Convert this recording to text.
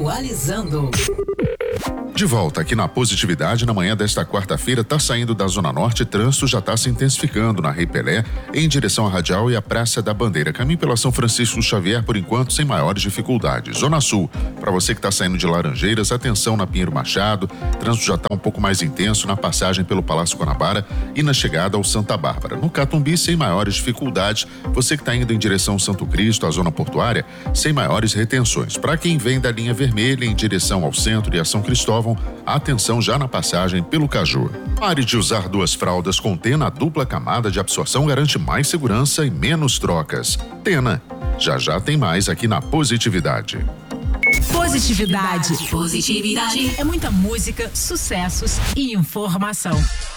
Atualizando. De volta aqui na Positividade, na manhã desta quarta-feira, tá saindo da Zona Norte, trânsito já está se intensificando na Rei Pelé, em direção à Radial e à Praça da Bandeira. Caminho pela São Francisco Xavier, por enquanto, sem maiores dificuldades. Zona Sul, para você que está saindo de Laranjeiras, atenção na Pinheiro Machado, trânsito já está um pouco mais intenso na passagem pelo Palácio Guanabara e na chegada ao Santa Bárbara. No Catumbi, sem maiores dificuldades, você que está indo em direção ao Santo Cristo, à zona portuária, sem maiores retenções. Para quem vem da linha vermelha em direção ao centro e a São Cristóvão, atenção já na passagem pelo Caju. Pare de usar duas fraldas com Tena, a dupla camada de absorção garante mais segurança e menos trocas. Tena, já tem mais aqui na Positividade. Positividade. Positividade. É muita música, sucessos e informação.